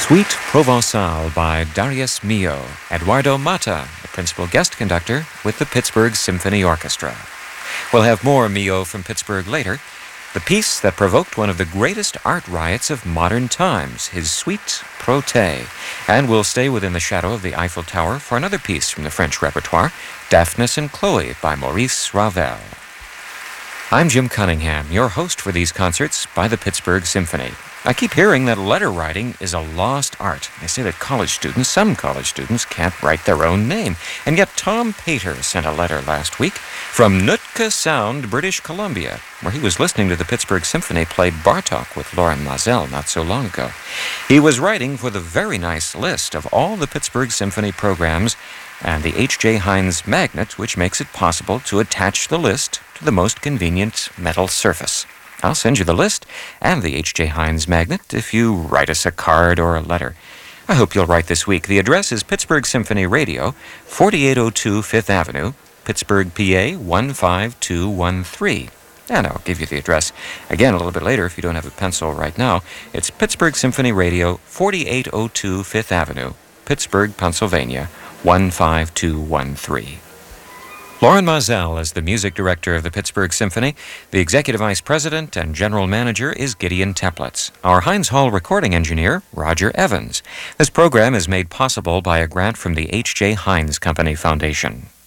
Suite Provençale by Darius Milhaud, Eduardo Mata, the principal guest conductor with the Pittsburgh Symphony Orchestra. We'll have more Milhaud from Pittsburgh later. The piece that provoked one of the greatest art riots of modern times, his Suite Proté. And we'll stay within the shadow of the Eiffel Tower for another piece from the French repertoire, Daphnis and Chloe by Maurice Ravel. I'm Jim Cunningham, your host for these concerts by the Pittsburgh Symphony. I keep hearing that letter writing is a lost art. They say that some college students can't write their own name. And yet Tom Pater sent a letter last week from Nootka Sound, British Columbia, where he was listening to the Pittsburgh Symphony play Bartók with Lorin Maazel not so long ago. He was writing for the very nice list of all the Pittsburgh Symphony programs and the H.J. Heinz magnet, which makes it possible to attach the list to the most convenient metal surface. I'll send you the list and the H.J. Heinz magnet if you write us a card or a letter. I hope you'll write this week. The address is Pittsburgh Symphony Radio, 4802 5th Avenue, Pittsburgh, PA 15213. And I'll give you the address again a little bit later if you don't have a pencil right now. It's Pittsburgh Symphony Radio, 4802 5th Avenue, Pittsburgh, Pennsylvania, 15213. Lorin Maazel is the music director of the Pittsburgh Symphony. The executive vice president and general manager is Gideon Teplitz. Our Heinz Hall recording engineer, Roger Evans. This program is made possible by a grant from the H.J. Heinz Company Foundation.